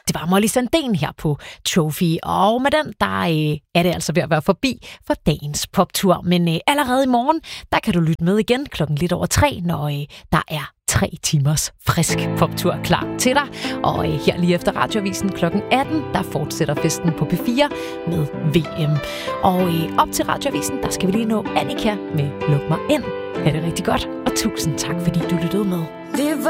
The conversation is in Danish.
Det var Molly Sandén her på Trophy, og med den, der er det altså ved at være forbi for dagens poptur. Men allerede i morgen, der kan du lytte med igen 2:03, når der er 3 timers frisk poptur klar til dig. Og her lige efter Radioavisen kl. 18, der fortsætter festen på P4 med VM. Og op til Radioavisen, der skal vi lige nå Annika med Luk mig ind. Ha' det rigtig godt, og tusind tak, fordi du lyttede med.